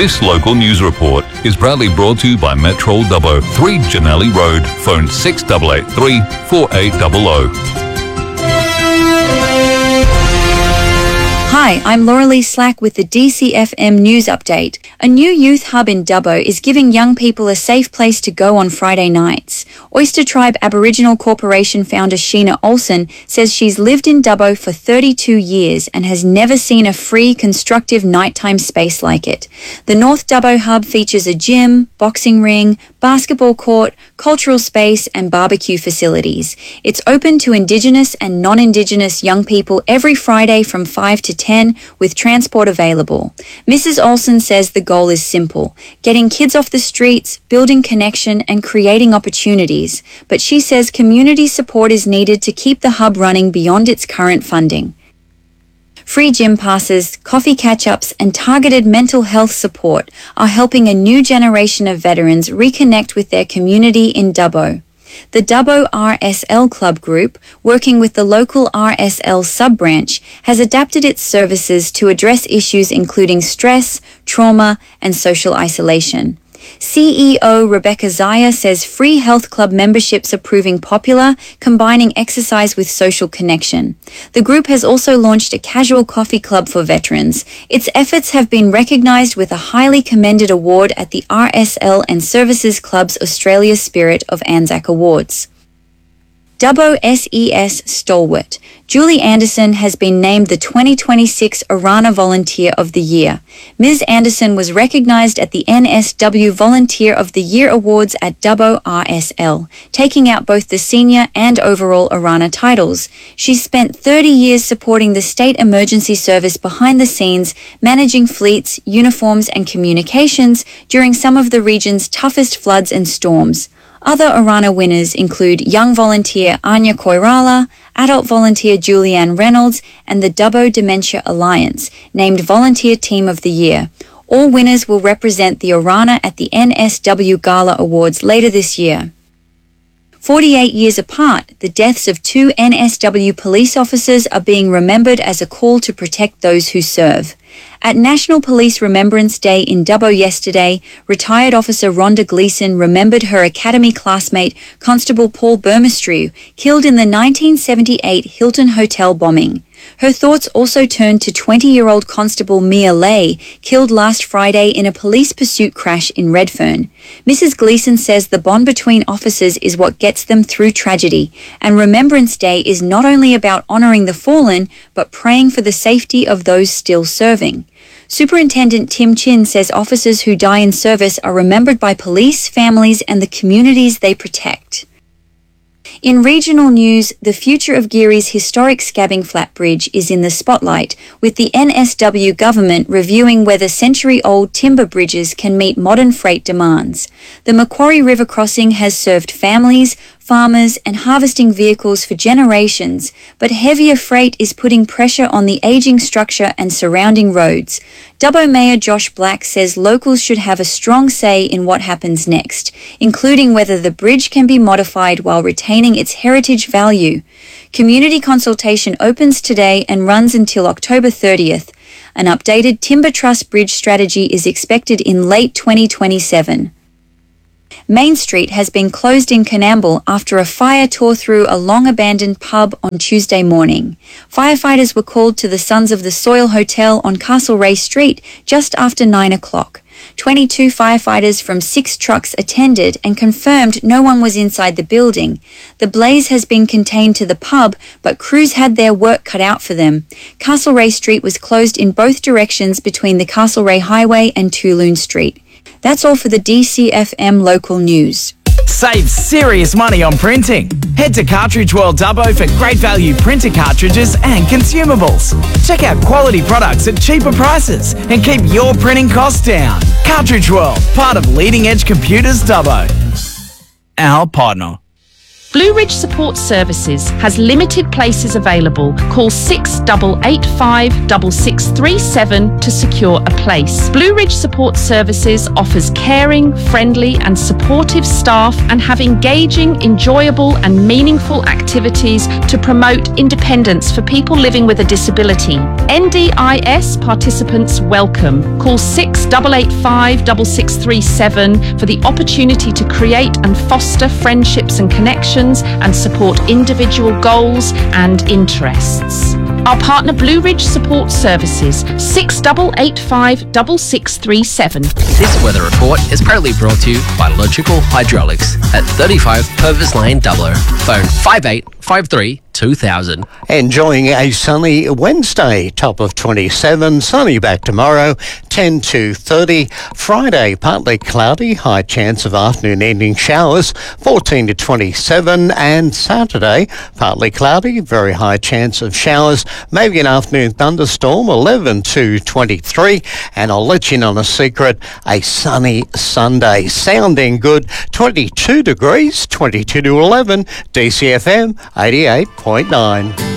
This local news report is proudly brought to you by Metro Dubbo, 3 Janelli Road, phone 6883 4800. Hi, I'm Lauralee Slack with the DCFM News Update. A new youth hub in Dubbo is giving young people a safe place to go on Friday nights. Oyster Tribe Aboriginal Corporation founder Sheena Olsen says she's lived in Dubbo for 32 years and has never seen a free, constructive nighttime space like it. The North Dubbo hub features a gym, boxing ring, basketball court, cultural space and barbecue facilities. It's open to Indigenous and non-Indigenous young people every Friday from 5 to 10 with transport available. Mrs. Olsen says the goal is simple, getting kids off the streets, building connection and creating opportunities. But she says community support is needed to keep the hub running beyond its current funding. Free gym passes, coffee catch-ups and targeted mental health support are helping a new generation of veterans reconnect with their community in Dubbo. The Dubbo RSL Club Group, working with the local RSL sub-branch, has adapted its services to address issues including stress, trauma and social isolation. CEO Rebecca Zaya says free health club memberships are proving popular, combining exercise with social connection. The group has also launched a casual coffee club for veterans. Its efforts have been recognised with a highly commended award at the RSL and Services Clubs Australia Spirit of Anzac Awards. Dubbo SES Stalwart. Julie Anderson has been named the 2026 Orana Volunteer of the Year. Ms. Anderson was recognised at the NSW Volunteer of the Year Awards at Dubbo RSL, taking out both the senior and overall Orana titles. She spent 30 years supporting the State Emergency Service behind the scenes, managing fleets, uniforms and communications during some of the region's toughest floods and storms. Other Orana winners include young volunteer Anya Koirala, adult volunteer Julianne Reynolds, and the Dubbo Dementia Alliance, named Volunteer Team of the Year. All winners will represent the Orana at the NSW Gala Awards later this year. 48 years apart, the deaths of 2 NSW police officers are being remembered as a call to protect those who serve. At National Police Remembrance Day in Dubbo yesterday, retired officer Rhonda Gleeson remembered her academy classmate, Constable Paul Burmistrew, killed in the 1978 Hilton Hotel bombing. Her thoughts also turned to 20-year-old Constable Mia Lay, killed last Friday in a police pursuit crash in Redfern. Mrs. Gleeson says the bond between officers is what gets them through tragedy, and Remembrance Day is not only about honouring the fallen, but praying for the safety of those still serving. Superintendent Tim Chin says officers who die in service are remembered by police, families and the communities they protect. In regional news, the future of Geary's historic Scabbing Flat Bridge is in the spotlight, with the NSW government reviewing whether century-old timber bridges can meet modern freight demands. The Macquarie River crossing has served families, farmers and harvesting vehicles for generations, but heavier freight is putting pressure on the aging structure and surrounding roads. Dubbo Mayor Josh Black says locals should have a strong say in what happens next, including whether the bridge can be modified while retaining its heritage value. Community consultation opens today and runs until October 30th. An updated Timber Trust Bridge strategy is expected in late 2027. Main Street has been closed in Coonamble after a fire tore through a long-abandoned pub on Tuesday morning. Firefighters were called to the Sons of the Soil Hotel on Castlereagh Street just after 9 o'clock. 22 firefighters from 6 trucks attended and confirmed no one was inside the building. The blaze has been contained to the pub, but crews had their work cut out for them. Castlereagh Street was closed in both directions between the Castlereagh Highway and Tooloon Street. That's all for the DCFM local news. Save serious money on printing. Head to Cartridge World Dubbo for great value printer cartridges and consumables. Check out quality products at cheaper prices and keep your printing costs down. Cartridge World, part of Leading Edge Computers Dubbo. Our partner. Blue Ridge Support Services has limited places available. Call 6885 6637 to secure a place. Blue Ridge Support Services offers caring, friendly and supportive staff and have engaging, enjoyable and meaningful activities to promote independence for people living with a disability. NDIS participants welcome. Call 6885 6637 for the opportunity to create and foster friendships and connections and support individual goals and interests. Our partner Blue Ridge Support Services, 6885 6637. This weather report is proudly brought to you by Logical Hydraulics at 35 Purvis Lane, Dubbo. Phone 5853 2000. Enjoying a sunny Wednesday, top of 27, sunny back tomorrow, 10 to 30. Friday, partly cloudy, high chance of afternoon evening showers, 14 to 27. And Saturday, partly cloudy, very high chance of showers, maybe an afternoon thunderstorm, 11 to 23. And I'll let you in on a secret, a sunny Sunday. Sounding good, 22 degrees, 22 to 11, DCFM 88.9.